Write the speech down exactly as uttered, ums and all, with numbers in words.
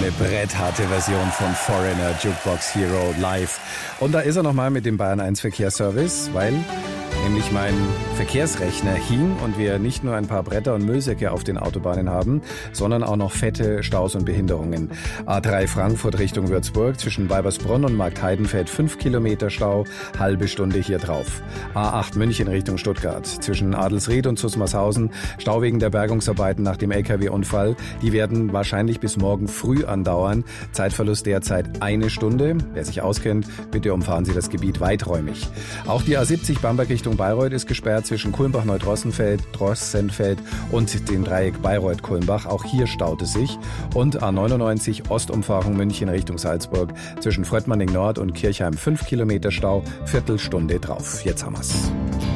eine brettharte Version von Foreigner, Jukebox Hero live. Und da ist er nochmal mit dem Bayern eins Verkehrsservice, weil nämlich mein Verkehrsrechner hing und wir nicht nur ein paar Bretter und Müllsäcke auf den Autobahnen haben, sondern auch noch fette Staus und Behinderungen. A drei Frankfurt Richtung Würzburg zwischen Weibersbronn und Marktheidenfeld fünf Kilometer Stau, halbe Stunde hier drauf. A acht München Richtung Stuttgart zwischen Adelsried und Zusmarshausen, Stau wegen der Bergungsarbeiten nach dem L K W-Unfall. Die werden wahrscheinlich bis morgen früh andauern. Zeitverlust derzeit eine Stunde. Wer sich auskennt, bitte umfahren Sie das Gebiet weiträumig. Auch die A siebzig Bamberg Richtung Bayreuth ist gesperrt zwischen Kulmbach-Neudrossenfeld, Drossenfeld und dem Dreieck Bayreuth-Kulmbach. Auch hier staut es sich. Und A neunundneunzig Ostumfahrung München Richtung Salzburg zwischen Fröttmanning Nord und Kirchheim fünf Kilometer Stau, Viertelstunde drauf. Jetzt haben wir's.